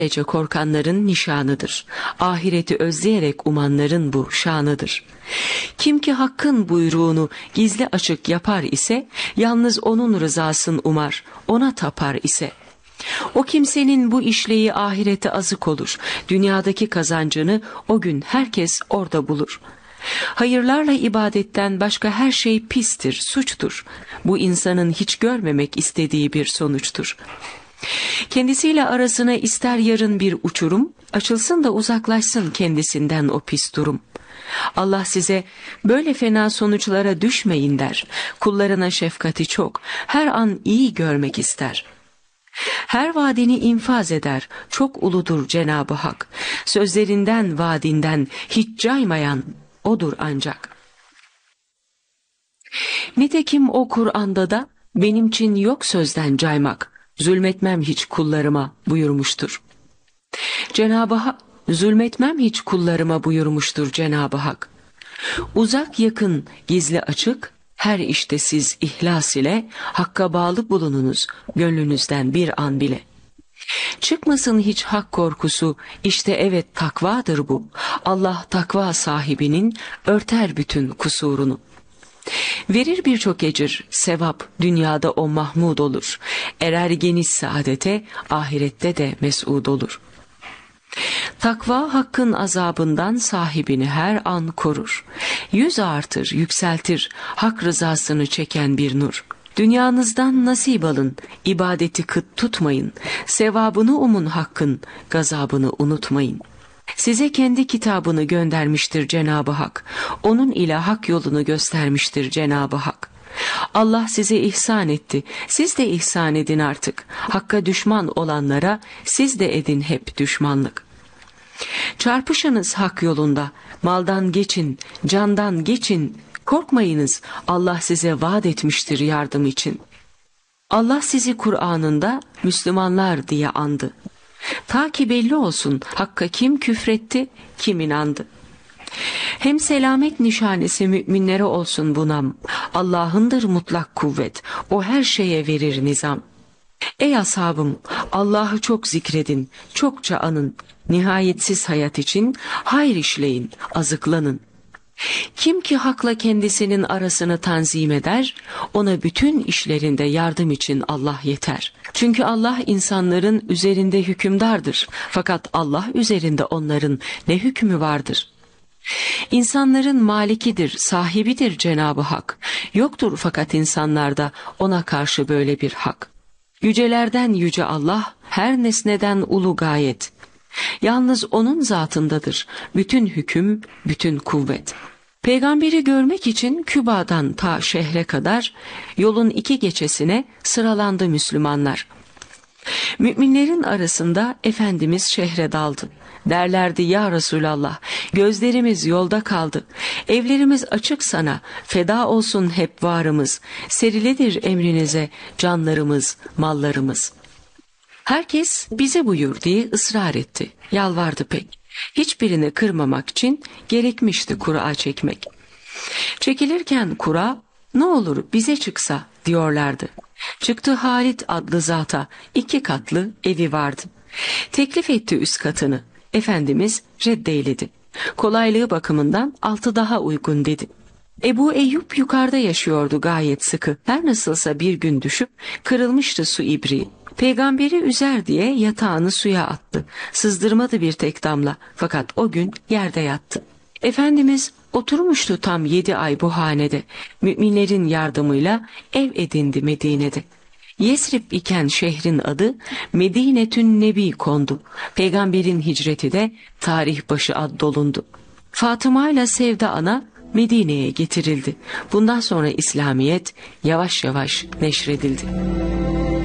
Ece korkanların nişanıdır. Ahireti özleyerek umanların bu şanıdır. Kim ki Hakk'ın buyruğunu gizli açık yapar ise, yalnız onun rızasını umar, ona tapar ise. O kimsenin bu işleyi ahirete azık olur. Dünyadaki kazancını o gün herkes orada bulur. Hayırlarla ibadetten başka her şey pistir, suçtur. Bu insanın hiç görmemek istediği bir sonuçtur. Kendisiyle arasına ister yarın bir uçurum, açılsın da uzaklaşsın kendisinden o pis durum. Allah size böyle fena sonuçlara düşmeyin der. Kullarına şefkati çok, her an iyi görmek ister. Her vaadini infaz eder, çok uludur Cenab-ı Hak. Sözlerinden, vaadinden hiç caymayan odur ancak. Nitekim o Kur'an'da da benim için yok sözden caymak, zulmetmem hiç kullarıma buyurmuştur. Cenab-ı Hak, zulmetmem hiç kullarıma buyurmuştur Cenab-ı Hak. Uzak yakın, gizli açık, her işte siz ihlas ile Hakk'a bağlı bulununuz gönlünüzden bir an bile. Çıkmasın hiç hak korkusu, işte evet takvadır bu. Allah takva sahibinin örter bütün kusurunu. Verir birçok ecir, sevap, dünyada o mahmud olur. Erer geniş saadete, ahirette de mes'ud olur. Takva Hakk'ın azabından sahibini her an korur. Yüz artır, yükseltir, hak rızasını çeken bir nur. Dünyanızdan nasip alın, ibadeti kıt tutmayın. Sevabını umun Hakk'ın, gazabını unutmayın. Size kendi kitabını göndermiştir Cenab-ı Hak. Onun ile hak yolunu göstermiştir Cenab-ı Hak. Allah size ihsan etti. Siz de ihsan edin artık. Hakka düşman olanlara siz de edin hep düşmanlık. Çarpışınız hak yolunda. Maldan geçin, candan geçin. Korkmayınız. Allah size vaat etmiştir yardım için. Allah sizi Kur'an'ında Müslümanlar diye andı. Ta ki belli olsun Hakk'a kim küfretti, kim inandı. Hem selamet nişanesi müminlere olsun bu nam. Allah'ındır mutlak kuvvet, o her şeye verir nizam. Ey ashabım, Allah'ı çok zikredin, çokça anın. Nihayetsiz hayat için hayır işleyin, azıklanın. Kim ki hakla kendisinin arasını tanzim eder, ona bütün işlerinde yardım için Allah yeter. Çünkü Allah insanların üzerinde hükümdardır. Fakat Allah üzerinde onların ne hükmü vardır? İnsanların malikidir, sahibidir Cenab-ı Hak. Yoktur fakat insanlarda ona karşı böyle bir hak. Yücelerden yüce Allah, her nesneden ulu gayet. Yalnız onun zatındadır bütün hüküm, bütün kuvvet. Peygamberi görmek için Küba'dan ta şehre kadar yolun 2 geçesine sıralandı Müslümanlar. Müminlerin arasında Efendimiz şehre daldı. Derlerdi ya Resulallah, gözlerimiz yolda kaldı. Evlerimiz açık sana, feda olsun hep varımız. Seriledir emrinize canlarımız, mallarımız. Herkes bize buyur diye ısrar etti. Yalvardı pek. Hiçbirini kırmamak için gerekmişti kura çekmek. Çekilirken kura, ne olur bize çıksa diyorlardı. Çıktı Halit adlı zata, 2 katlı evi vardı. Teklif etti üst katını. Efendimiz reddeyledi. Kolaylığı bakımından 6 daha uygun dedi. Ebu Eyyub yukarıda yaşıyordu gayet sıkı. Her nasılsa bir gün düşüp kırılmıştı su ibriği. Peygamberi üzer diye yatağını suya attı. Sızdırmadı bir tek damla, fakat o gün yerde yattı. Efendimiz oturmuştu tam 7 ay bu hanede. Müminlerin yardımıyla ev edindi Medine'de. Yesrib iken şehrin adı Medinetün Nebi kondu. Peygamberin hicreti de tarih başı ad dolundu. Fatıma ile Sevda ana Medine'ye getirildi. Bundan sonra İslamiyet yavaş yavaş neşredildi.